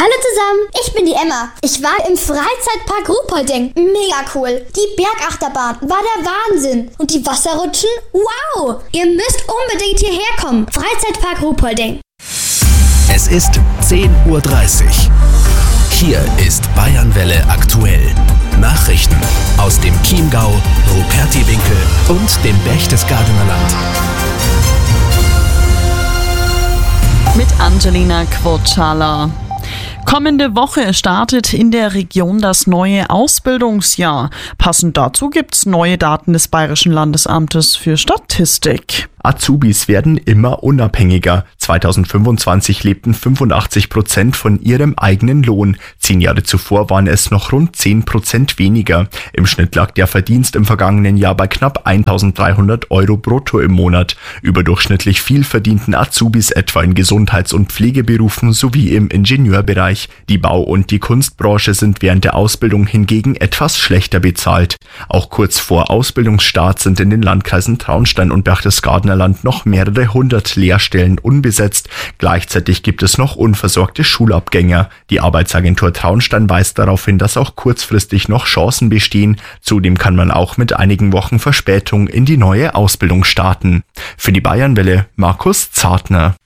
Hallo zusammen, ich bin die Emma. Ich war im Freizeitpark Ruhpolding. Mega cool. Die Bergachterbahn war der Wahnsinn. Und die Wasserrutschen? Wow! Ihr müsst unbedingt hierher kommen. Freizeitpark Ruhpolding. Es ist 10:30 Uhr. Hier ist Bayernwelle aktuell. Nachrichten aus dem Chiemgau, Rupertiwinkel und dem Berchtesgadener Land. Mit Angelina Quotschala. Kommende Woche startet in der Region das neue Ausbildungsjahr. Passend dazu gibt's neue Daten des Bayerischen Landesamtes für Statistik. Azubis werden immer unabhängiger. 2025 lebten 85% von ihrem eigenen Lohn. 10 Jahre zuvor waren es noch rund 10% weniger. Im Schnitt lag der Verdienst im vergangenen Jahr bei knapp 1.300 Euro brutto im Monat. Überdurchschnittlich viel verdienten Azubis etwa in Gesundheits- und Pflegeberufen sowie im Ingenieurbereich. Die Bau- und die Kunstbranche sind während der Ausbildung hingegen etwas schlechter bezahlt. Auch kurz vor Ausbildungsstart sind in den Landkreisen Traunstein und Berchtesgadener Land noch mehrere hundert Lehrstellen unbesetzt. Gleichzeitig gibt es noch unversorgte Schulabgänger. Die Arbeitsagentur Traunstein weist darauf hin, dass auch kurzfristig noch Chancen bestehen. Zudem kann man auch mit einigen Wochen Verspätung in die neue Ausbildung starten. Für die Bayernwelle Markus Zartner.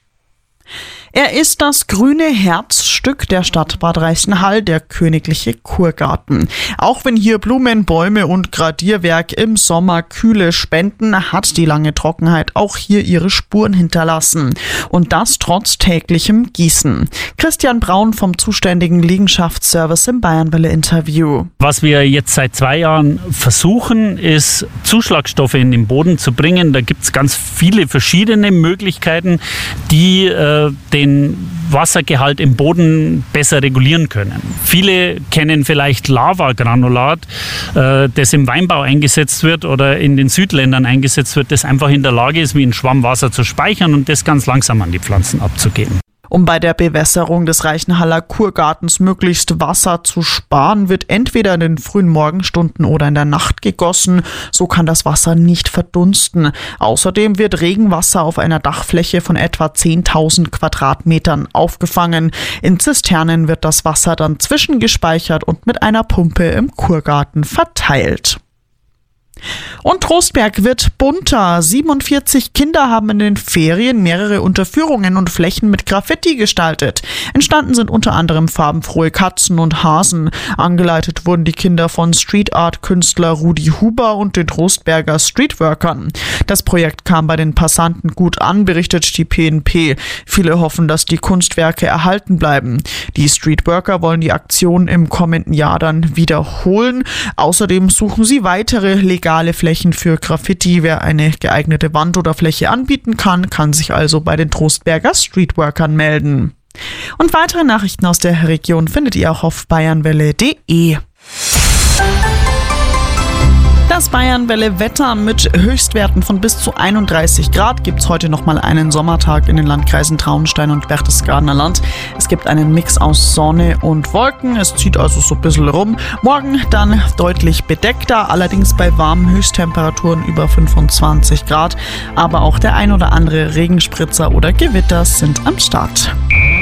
Er ist das grüne Herzstück der Stadt Bad Reichenhall, der Königliche Kurgarten. Auch wenn hier Blumen, Bäume und Gradierwerk im Sommer Kühle spenden, hat die lange Trockenheit auch hier ihre Spuren hinterlassen. Und das trotz täglichem Gießen. Christian Braun vom zuständigen Liegenschaftsservice im Bayernwelle-Interview. Was wir jetzt seit 2 Jahren versuchen, ist Zuschlagstoffe in den Boden zu bringen. Da gibt es ganz viele verschiedene Möglichkeiten, die den Wassergehalt im Boden besser regulieren können. Viele kennen vielleicht Lavagranulat, das im Weinbau eingesetzt wird oder in den Südländern eingesetzt wird, das einfach in der Lage ist, wie ein Schwamm Wasser zu speichern und das ganz langsam an die Pflanzen abzugeben. Um bei der Bewässerung des Reichenhaller Kurgartens möglichst Wasser zu sparen, wird entweder in den frühen Morgenstunden oder in der Nacht gegossen. So kann das Wasser nicht verdunsten. Außerdem wird Regenwasser auf einer Dachfläche von etwa 10.000 Quadratmetern aufgefangen. In Zisternen wird das Wasser dann zwischengespeichert und mit einer Pumpe im Kurgarten verteilt. Und Trostberg wird bunter. 47 Kinder haben in den Ferien mehrere Unterführungen und Flächen mit Graffiti gestaltet. Entstanden sind unter anderem farbenfrohe Katzen und Hasen. Angeleitet wurden die Kinder von Street-Art-Künstler Rudi Huber und den Trostberger Streetworkern. Das Projekt kam bei den Passanten gut an, berichtet die PNP. Viele hoffen, dass die Kunstwerke erhalten bleiben. Die Streetworker wollen die Aktion im kommenden Jahr dann wiederholen. Außerdem suchen sie weitere legale Flächen für Graffiti. Wer eine geeignete Wand oder Fläche anbieten kann, kann sich also bei den Trostberger Streetworkern melden. Und weitere Nachrichten aus der Region findet ihr auch auf bayernwelle.de. Das Bayernwelle-Wetter mit Höchstwerten von bis zu 31 Grad gibt es heute nochmal einen Sommertag in den Landkreisen Traunstein und Berchtesgadener Land. Es gibt einen Mix aus Sonne und Wolken, es zieht also so ein bisschen rum. Morgen dann deutlich bedeckter, allerdings bei warmen Höchsttemperaturen über 25 Grad. Aber auch der ein oder andere Regenspritzer oder Gewitter sind am Start.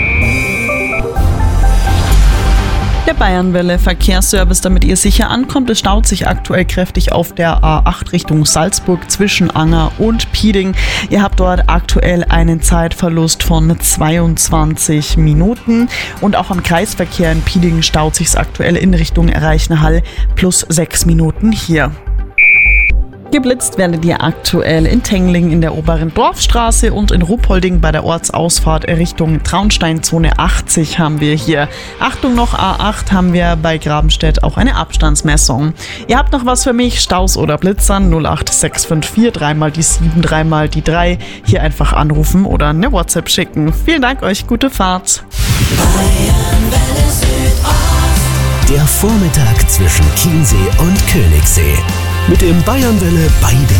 Der Bayernwelle Verkehrsservice, damit ihr sicher ankommt. Es staut sich aktuell kräftig auf der A8 Richtung Salzburg zwischen Anger und Pieding. Ihr habt dort aktuell einen Zeitverlust von 22 Minuten. Und auch am Kreisverkehr in Pieding staut sich es aktuell in Richtung Reichenhall plus 6 Minuten hier. Geblitzt werdet ihr aktuell in Tengling in der oberen Dorfstraße und in Ruhpolding bei der Ortsausfahrt Richtung Traunstein Zone 80 haben wir hier. Achtung noch, A8 haben wir bei Grabenstedt auch eine Abstandsmessung. Ihr habt noch was für mich, Staus oder Blitzern 08654 3 die 7 3 die 3. Hier einfach anrufen oder eine WhatsApp schicken. Vielen Dank euch, gute Fahrt. Der Vormittag zwischen Chiemsee und Königssee. Mit dem Bayernwelle Beide